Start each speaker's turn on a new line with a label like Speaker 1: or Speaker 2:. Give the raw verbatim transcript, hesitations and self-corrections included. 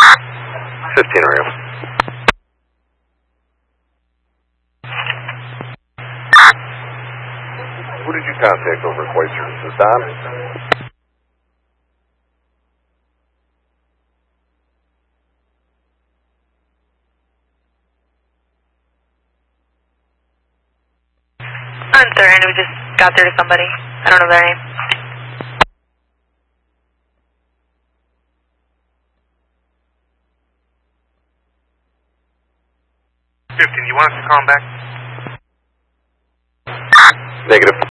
Speaker 1: fifteen R M. Who did you contact over at White Service? Is Don?
Speaker 2: I'm sorry, we just got there to somebody. I don't know their name.
Speaker 3: fifteen, you want us to call him back?
Speaker 1: Negative.